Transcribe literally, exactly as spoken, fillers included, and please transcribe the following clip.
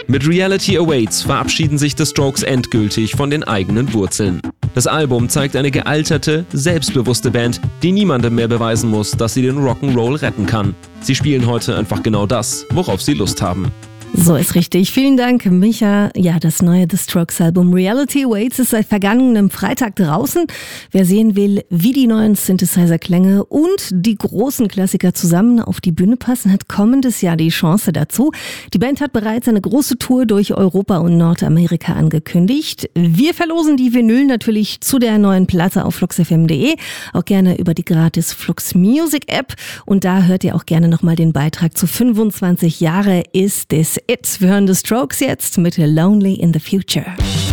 Mit Reality Awaits verabschieden sich The Strokes endgültig von den eigenen Wurzeln. Das Album zeigt eine gealterte, selbstbewusste Band, die niemandem mehr beweisen muss, dass sie den Rock'n'Roll retten kann. Sie spielen heute einfach genau das, worauf sie Lust haben. So ist richtig. Vielen Dank, Micha. Ja, das neue The Strokes Album Reality Awaits ist seit vergangenem Freitag draußen. Wer sehen will, wie die neuen Synthesizer-Klänge und die großen Klassiker zusammen auf die Bühne passen, hat kommendes Jahr die Chance dazu. Die Band hat bereits eine große Tour durch Europa und Nordamerika angekündigt. Wir verlosen die Vinyl natürlich zu der neuen Platte auf flux f m punkt d e, auch gerne über die gratis Flux Music App. Und da hört ihr auch gerne nochmal den Beitrag zu fünfundzwanzig Jahre ist es It. Wir hören The Strokes jetzt mit Lonely in the Future.